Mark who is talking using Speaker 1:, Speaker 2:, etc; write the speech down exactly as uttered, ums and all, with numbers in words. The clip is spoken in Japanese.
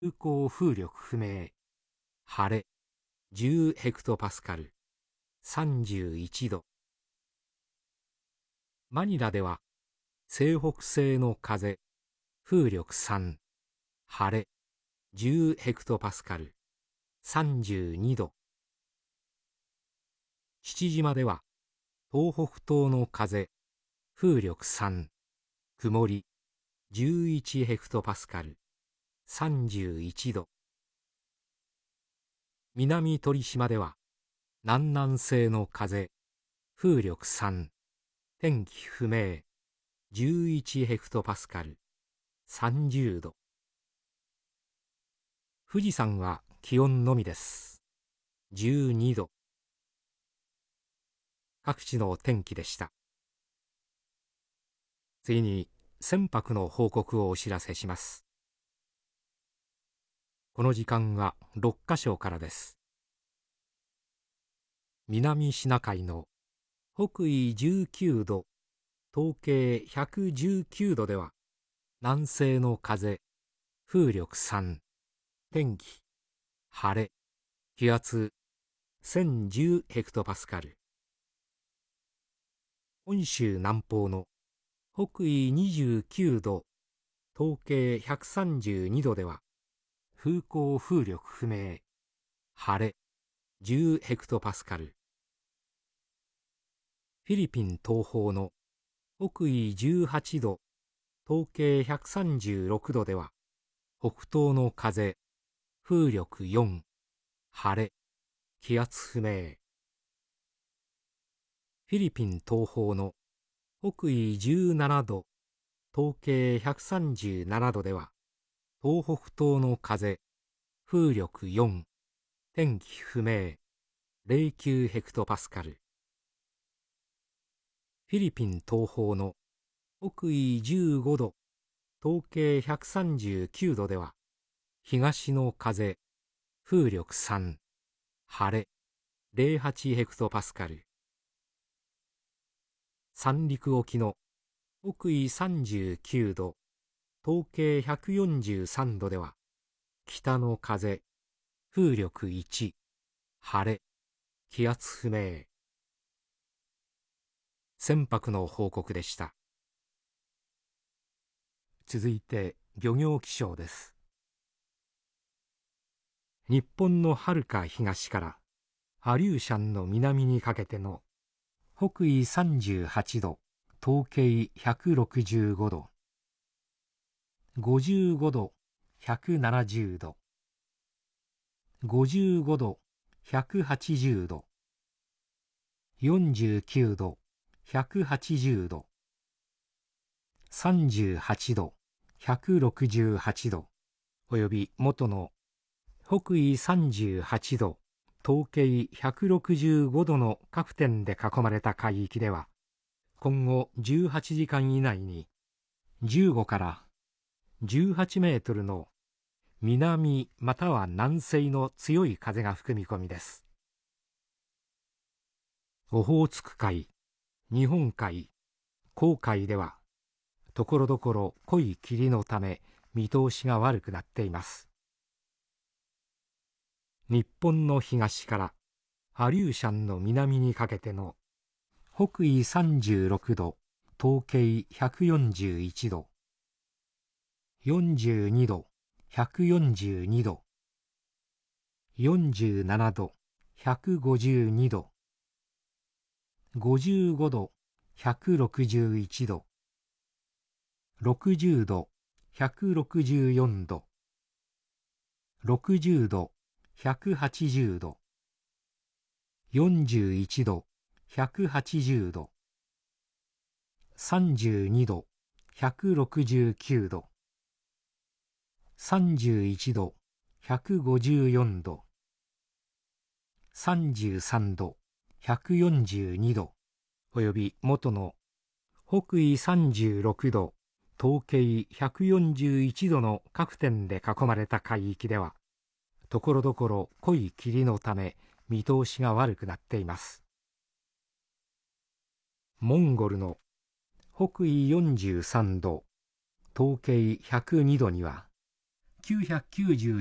Speaker 1: 風向風力不明、晴れ、じゅうヘクトパスカル、さんじゅういちど。マニラでは、西北西の風、風力さん、晴れ、じゅうヘクトパスカル、さんじゅうにど。父島では、東北東の風、風力さん、曇り、じゅういちヘクトパスカル、さんじゅういちど。南鳥島では、南南西の風、風力さん、天気不明、じゅういちヘクトパスカル、さんじゅうど。富士山は気温のみです。じゅうにど。各地の天気でした。次に船舶の報告をお知らせします。この時間はろっかしょからです。南シナ海の北緯じゅうきゅうど、東経ひゃくじゅうきゅうどでは、南西の風、風力さん、天気、晴れ、気圧、せんじゅうヘクトパスカル。本州南方の北緯にじゅうきゅうど、東経ひゃくさんじゅうにどでは、風向風力不明、晴れ、じゅうヘクトパスカル。フィリピン東方の北緯じゅうはちど、東経ひゃくさんじゅうろくどでは、北東の風、風力よん、晴れ、気圧不明。フィリピン東方の北緯じゅうななど、東経ひゃくさんじゅうななどでは、東北東の風、風力よん、天気不明、ゼロきゅうヘクトパスカル。フィリピン東方の北緯じゅうごど、東経ひゃくさんじゅうきゅうどでは、東の風、風力さん、晴れ、ゼロはちヘクトパスカル。三陸沖の北緯さんじゅうきゅうど、東経ひゃくよんじゅうさんどでは、北の風、風力いち、晴れ、気圧不明。船舶の報告でした。続いて漁業気象です。日本のはるか東からアリューシャンの南にかけての北緯さんじゅうはちど、東経ひゃくろくじゅうごど、ごじゅうごど、ひゃくななじゅうど、ごじゅうごど、ひゃくはちじゅうど、よんじゅうきゅうど、ひゃくはちじゅうど、さんじゅうはちど、ひゃくろくじゅうはちど、および元の北緯さんじゅうはちど、東経ひゃくろくじゅうごどの各点で囲まれた海域では、今後じゅうはちじかん以内にじゅうごからじゅうはちメートルの南または南西の強い風が吹く見込みです。オホーツク海、日本海、黄海では、ところどころ濃い霧のため見通しが悪くなっています。日本の東からアリューシャンの南にかけての北緯さんじゅうろくど、東経ひゃくよんじゅういちど、よんじゅうにど、ひゃくよんじゅうにど、よんじゅうななど、ひゃくごじゅうにど、ごじゅうごど、ひゃくろくじゅういちど、ろくじゅうど、ひゃくろくじゅうよんど、ろくじゅうど、ひゃくはちじゅうど、よんじゅういちど、ひゃくはちじゅうど、さんじゅうにど、ひゃくろくじゅうきゅうど、さんじゅういちど、ひゃくごじゅうよんど、さんじゅうさんど、ひゃくよんじゅうにど、および元の北緯さんじゅうろくど、東経ひゃくよんじゅういちどの各点で囲まれた海域では、ところどころ濃い霧のため見通しが悪くなっています。モンゴルの北緯よんじゅうさんど、東経ひゃくにどには、 きゅうひゃくきゅうじゅう